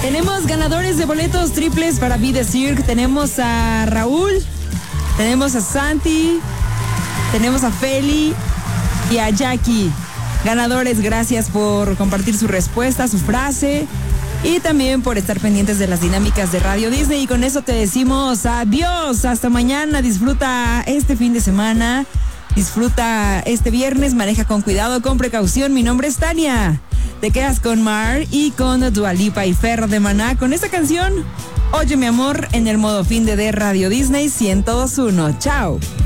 Tenemos ganadores de boletos triples para Be The Cirque. Tenemos a Raúl, tenemos a Santi, tenemos a Feli y a Jackie. Ganadores, gracias por compartir su respuesta, su frase y también por estar pendientes de las dinámicas de Radio Disney. Y con eso te decimos adiós, hasta mañana. Disfruta este fin de semana, disfruta este viernes, maneja con cuidado, con precaución. Mi nombre es Tania. Te quedas con Mar y con Dua Lipa y Fer de Maná con esta canción, Oye mi amor, en el modo fin de Radio Disney 102.1. Chao.